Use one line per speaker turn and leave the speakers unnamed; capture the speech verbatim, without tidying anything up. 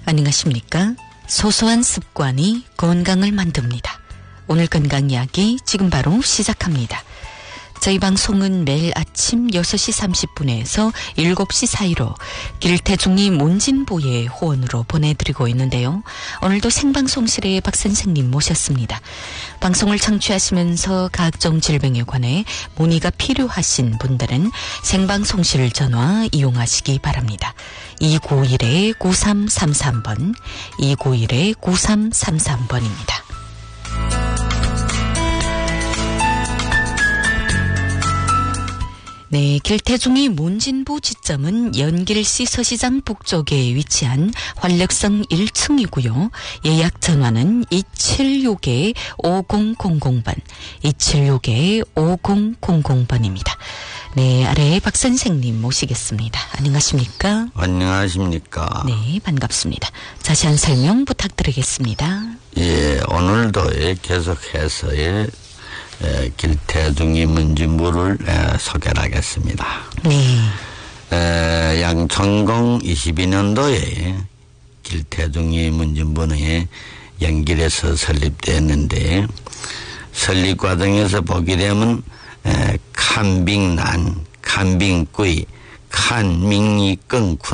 안녕하십니까? 소소한 습관이 건강을 만듭니다. 오늘 건강 이야기 지금 바로 시작합니다. 저희 방송은 매일 아침 여섯 시 삼십 분에서 일곱 시 사이로 길태중이 문진보의 호언으로 보내드리고 있는데요. 오늘도 생방송실에 박 선생님 모셨습니다. 방송을 청취하시면서 각종 질병에 관해 문의가 필요하신 분들은 생방송실 전화 이용하시기 바랍니다. 이구일 구삼삼삼 번, 이구일 구삼삼삼 번입니다. 네, 길태중이 문진보 지점은 연길시 서시장 북쪽에 위치한 활력성 일 층이고요. 예약 전화는 이칠육 오공공공 번, 이칠육 오공공공 번입니다. 네, 아래 박 선생님 모시겠습니다. 안녕하십니까?
안녕하십니까?
네, 반갑습니다. 자세한 설명 부탁드리겠습니다.
예, 오늘도 계속해서 예, 에, 길태중이 문진보를 에, 소개를 하겠습니다.
네.
에, 양천공 이십이 년도에 길태중이 문진보는 연길에서 설립되었는데 설립 과정에서 보게 되면 에, 칸빙난, 칸빙구이, 칸밍이끙